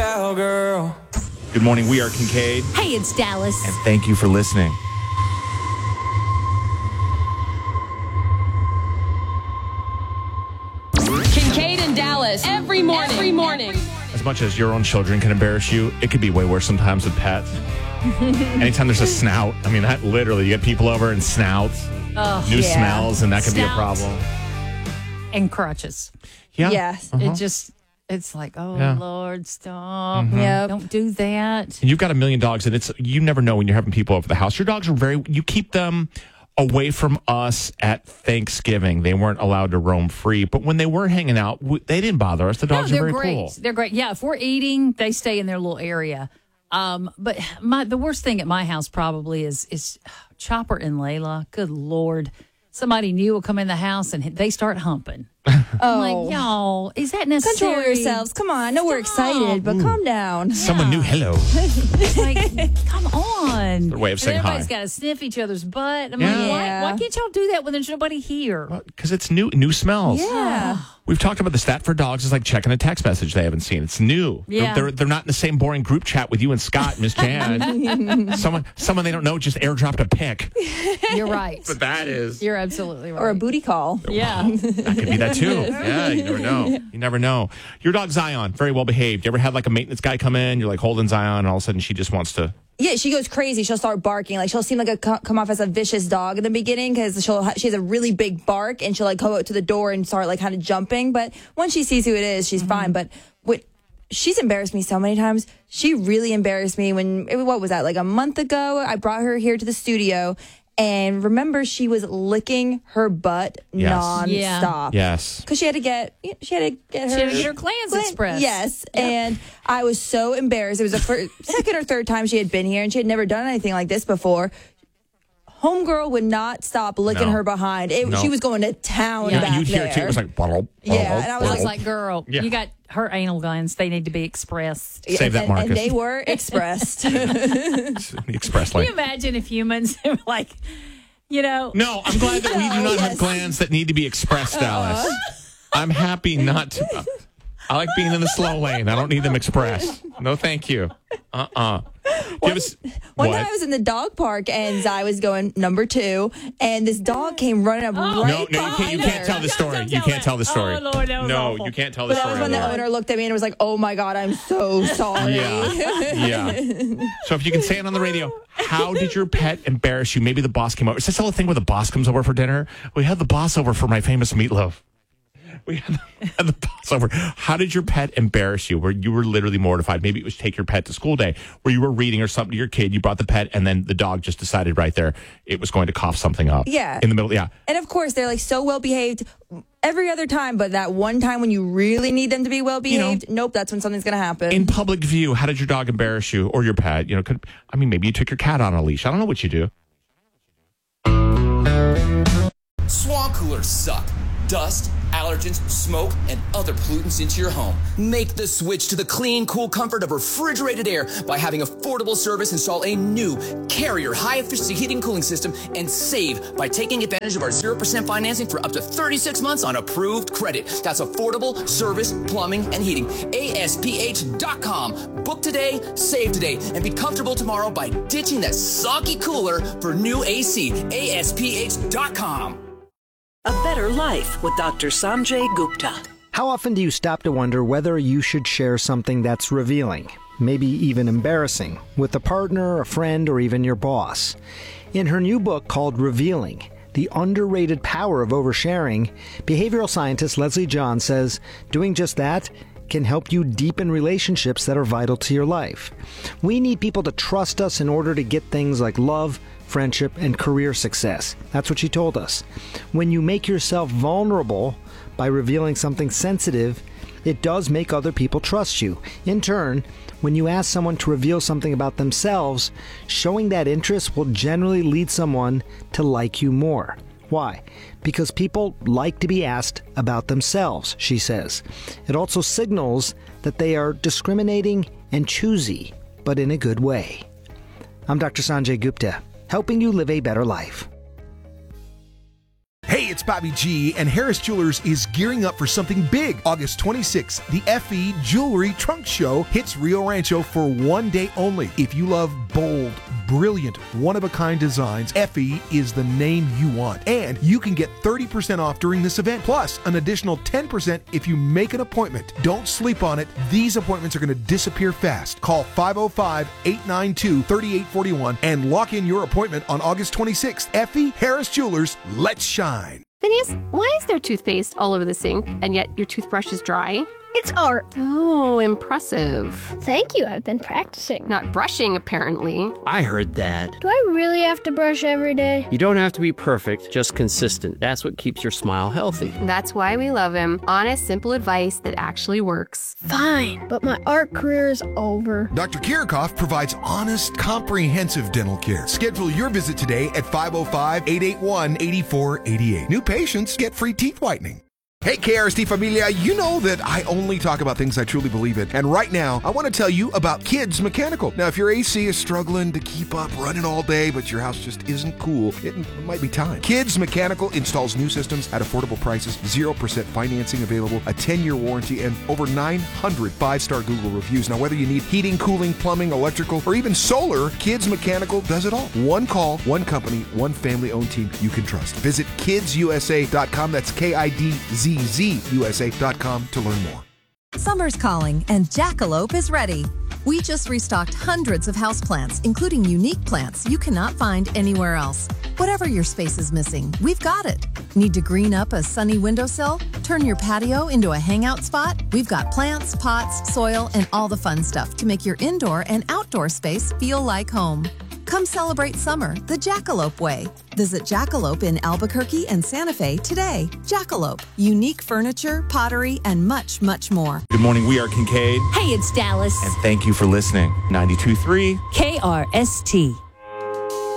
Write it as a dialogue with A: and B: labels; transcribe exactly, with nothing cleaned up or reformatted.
A: cowgirl.
B: Good morning. We are Kincaid.
C: Hey, it's Dallas.
B: And thank you for listening.
D: Kincaid and Dallas every morning. Every morning.
B: As much as your own children can embarrass you, it could be way worse sometimes with pets. Anytime there's a snout, I mean, that literally, you get people over and snouts,
C: Oh,
B: new
C: yeah.
B: smells, and that could be a
C: Snout.
B: problem.
C: And crutches.
B: Yeah.
E: Yes.
B: Uh-huh.
C: It just, it's like, oh,
B: Yeah.
C: Lord, stop.
B: Mhm.
E: Yep.
C: Don't do that.
B: And you've got a million dogs, and it's you never know when you're having people over the house. Your dogs are very, you keep them away from us at Thanksgiving. They weren't allowed to roam free, but when they were hanging out, w- they didn't bother us. The dogs
C: no,
B: are
C: they're
B: very
C: great.
B: cool.
C: They're great. Yeah, if we're eating, they stay in their little area. Um, but my the worst thing at my house probably is is Chopper and Layla. Good Lord. Somebody new will come in the house and they start humping. I'm
E: Oh.
C: like, y'all, is that necessary?
E: Control yourselves. Come on. I know we're
C: Stop.
E: excited, but calm down.
B: Someone new, hello.
C: Like, come on.
B: Their way of
C: And
B: saying hi.
C: everybody's got to sniff each other's butt. I'm
B: Yeah.
C: like, why,
E: Yeah.
C: why can't y'all do that when there's nobody here?
B: Because it's new, new smells.
E: Yeah.
B: We've talked about the stat for dogs is like checking a text message they haven't seen. It's new.
C: Yeah.
B: They're, they're, they're not in the same boring group chat with you and Scott, Miss Jan. someone someone they don't know just airdropped a pic.
C: You're right.
B: But that is.
C: You're absolutely right.
E: Or a booty call.
C: Yeah.
B: That could be that too. Yeah, you never know. You never know. Your dog Zion, very well behaved. You ever had like a maintenance guy come in, you're like holding Zion, and all of a sudden she just wants to.
E: Yeah, she goes crazy. She'll start barking. Like she'll seem like a co- come off as a vicious dog in the beginning because she'll ha- she has a really big bark and she'll like go out to the door and start like kind of jumping. But once she sees who it is, she's fine. But what she's embarrassed me so many times. She really embarrassed me when what was that like a month ago? I brought her here to the studio. And remember, she was licking her butt
B: Yes.
E: nonstop.
B: Yes.
E: Because she had to get, she had to get her,
C: She had to get her glands
E: gland-
C: expressed.
E: Yes, and I was so embarrassed. It was the first, second or third time she had been here, and she had never done anything like this before. Homegirl would not stop licking
B: No.
E: her behind. It,
B: No.
E: She was going to town
C: Yeah.
E: back
B: You'd hear
E: there.
B: it too. It was like, bottle,
E: Yeah, and I was
C: I was like, girl,
B: Yeah.
C: you got her anal glands. They need to be expressed.
E: Yeah,
B: Save that,
E: and,
B: Marcus.
E: and they were expressed.
B: express
C: Can
B: like.
C: you imagine if humans were like, you know,
B: No, I'm glad that we do not have
E: Yes.
B: glands that need to be expressed, Dallas. I'm happy not to. I like being in the slow lane. I don't need them expressed. No, thank you. Uh-uh. Give us
E: One
B: what?
E: time I was in the dog park and Zai was going number two, and this dog came running up
C: Oh.
E: right
B: no, no, you can't. You
E: behind
B: can't
E: her.
B: tell the story.
C: Don't
B: You
C: tell
B: can't
C: that.
B: tell the story.
C: Oh, Lord, that was
B: no,
C: awful.
B: you can't tell the
E: But that was
B: story.
E: when the
B: Laura.
E: owner looked at me and was like, "Oh my god, I'm so sorry."
B: Yeah, yeah. So if you can say it on the radio, how did your pet embarrass you? Maybe the boss came over. Is this the whole thing where the boss comes over for dinner? We had the boss over for my famous meatloaf. We had, had the boss over. How did your pet embarrass you? Where you were literally mortified? Maybe it was take your pet to school day, where you were reading or something to your kid. You brought the pet, and then the dog just decided right there it was going to cough something up.
E: Yeah.
B: in the middle. Yeah,
E: And of course, they're like so well behaved every other time, but that one time when you really need them to be well behaved,
B: You know,
E: nope, that's when something's going to happen.
B: in public view, how did your dog embarrass you or your pet? You know, could I mean maybe you took your cat on a leash. I don't know what you do.
F: Swamp coolers suck. Dust, allergens, smoke, and other pollutants into your home. Make the switch to the clean, cool comfort of refrigerated air by having affordable service install a new Carrier high-efficiency heating and cooling system and save by taking advantage of our zero percent financing for up to thirty-six months on approved credit. That's affordable service, plumbing, and heating. A S P H dot com. Book today, save today, and be comfortable tomorrow by ditching that soggy cooler for new A C. A S P H dot com.
G: A Better Life with Doctor Sanjay Gupta.
H: How often do you stop to wonder whether you should share something that's revealing, maybe even embarrassing, with a partner, a friend, or even your boss? In her new book called Revealing, The Underrated Power of Oversharing, behavioral scientist Leslie John says doing just that can help you deepen relationships that are vital to your life. We need people to trust us in order to get things like love, friendship, and career success. That's what she told us. When you make yourself vulnerable by revealing something sensitive, it does make other people trust you. In turn, when you ask someone to reveal something about themselves, showing that interest will generally lead someone to like you more. Why? Because people like to be asked about themselves, she says. It also signals that they are discriminating and choosy, but in a good way. I'm Doctor Sanjay Gupta, helping you live a better life.
I: Hey, it's
A: Bobby G, and Harris Jewelers is gearing up for something big. August twenty-sixth, the F E Jewelry Trunk Show hits Rio Rancho for one day only. If you love bold, brilliant, one-of-a-kind designs, F E is the name you want. And you can get thirty percent off during this event, plus an additional ten percent if you make an appointment. Don't sleep on it. These appointments are going to disappear fast. Call five oh five, eight nine two, three eight four one and lock in your appointment on August twenty-sixth. F E Harris Jewelers, let's shine.
I: Phineas, why is there toothpaste all over the sink, and yet your toothbrush is dry?
J: It's art.
I: Oh, impressive.
J: Thank you. I've been practicing.
I: Not brushing, apparently.
K: I heard that.
J: Do I really have to brush every day?
K: You don't have to be perfect, just consistent. That's what keeps your smile healthy.
I: That's why we love him. Honest, simple advice that actually works.
J: Fine, but my art career is over.
A: Doctor Kirikoff provides honest, comprehensive dental care. Schedule your visit today at five oh five, eight eight one, eight four eight eight. New patients get free teeth whitening. Hey, K R S T Familia, you know that I only talk about things I truly believe in. And right now, I want to tell you about Kids Mechanical. Now, if your A C is struggling to keep up running all day, but your house just isn't cool, it might be time. Kids Mechanical installs new systems at affordable prices, zero percent financing available, a ten-year warranty, and over nine hundred five-star Google reviews. Now, whether you need heating, cooling, plumbing, electrical, or even solar, Kids Mechanical does it all. One call, one company, one family-owned team you can trust. Visit kids u s a dot com. That's K I D Z Z U S A dot com to learn more.
L: Summer's calling and Jackalope is ready. We just restocked hundreds of houseplants, including unique plants you cannot find anywhere else. Whatever your space is missing, we've got it. Need to green up a sunny windowsill? Turn your patio into a hangout spot? We've got plants, pots, soil, and all the fun stuff to make your indoor and outdoor space feel like home. Come celebrate summer the Jackalope way. Visit Jackalope in Albuquerque and Santa Fe today. Jackalope, unique furniture, pottery, and much, much more.
B: Good morning. We are Kincaid.
C: Hey, it's Dallas.
B: And thank you for listening. ninety-two point three
C: K R S T.